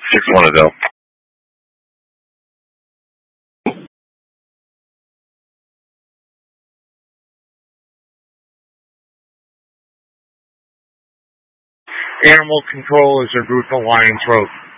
6-1 Adele. Animal control is a brutal lion's throat.